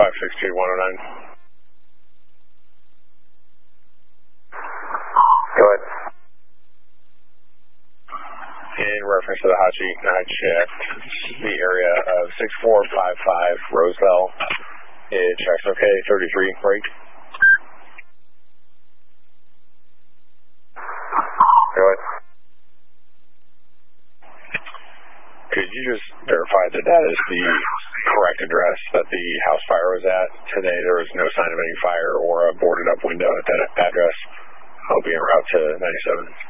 562-109. Go ahead. In reference to the Hachi, I checked the area of 6455 Roseville. It checks okay, 33, right? Go ahead. Could you just verify that that is the correct address that the house fire was at today? There was no sign of any fire or a boarded up window at that address. I'll be en route to 97.